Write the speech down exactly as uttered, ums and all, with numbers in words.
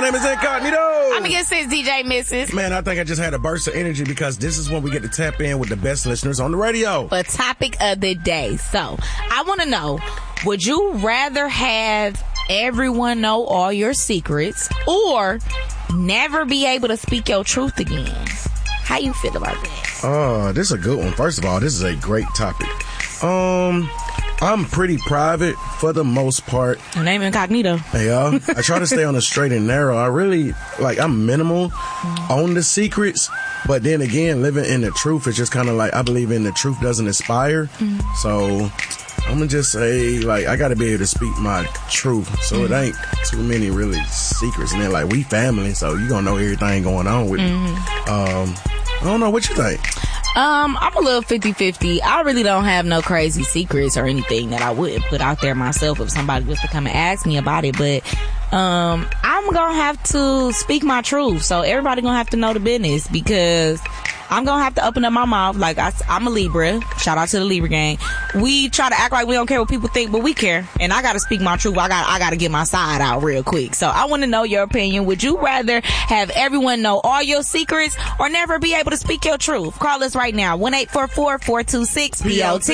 My name is Incognito. I'm against this D J Missus Man, I think I just had a burst of energy because this is when we get to tap in with the best listeners on the radio. For topic of the day. So, I want to know, would you rather have everyone know all your secrets or never be able to speak your truth again? How you feel about that? Oh, this is a good one. First of all, this is a great topic. Um, I'm pretty private for the most part. Your name Incognito. Yeah, I try to stay on the straight and narrow. I really, like, I'm minimal mm. on the secrets. But then again, living in the truth is just kind of like, I believe in the truth doesn't inspire. Mm. So I'm going to just say, like, I got to be able to speak my truth. So mm. it ain't too many really secrets. And then, like, we family, so you going to know everything going on with mm. me. Um, I don't know. What you think? Um, I'm a little fifty-fifty. I really don't have no crazy secrets or anything that I wouldn't put out there myself if somebody was to come and ask me about it. But um, I'm going to have to speak my truth. So everybody going to have to know the business because I'm going to have to open up my mouth. Like, I, I'm a Libra. Shout out to the Libra gang. We try to act like we don't care what people think, but we care. And I got to speak my truth. I got I got to get my side out real quick. So I want to know your opinion. Would you rather have everyone know all your secrets or never be able to speak your truth? Call us right now. one eight four four, four two six, P O T